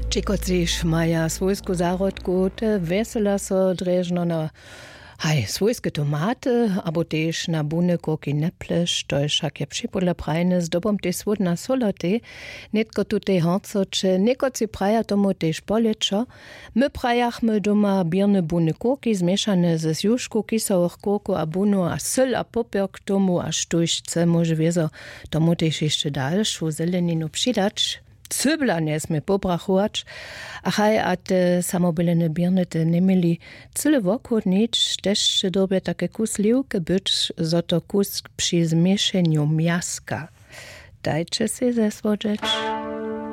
Čikociš maja svojsku zárodku, te vesela so drežno na svojske tomate, abo tež na bune koki nepleš, to je však je připodle prajne, z dobom te svodna soloty, netko tu te horcoče, nekoci praja tomu tež polečo, my prajachme doma bierne bune koki, zmiešane ze zjušku, kisových koku a bunu a syl a popier k tomu a štušce, môže wieso tomu tež ešte dalšiu zeleninu přidać. Cybla nesme pobrachować, a te samobylene birne te nemili cyle wokół nic, też dobie takie kusliwke być, zo to kus przy zmieszeniu miaska. Dajcie się zeswodzieć.